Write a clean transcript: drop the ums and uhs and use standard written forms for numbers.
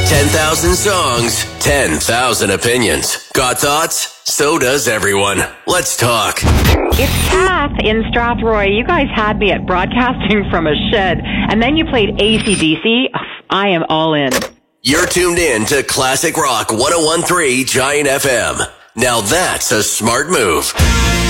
10,000 songs, 10,000 opinions. Got thoughts? So does everyone. Let's talk. It's Kath in Strathroy. You guys had me at broadcasting from a shed, and then you played AC/DC. I am all in. You're tuned in to Classic Rock 101.3 Giant FM. Now that's a smart move.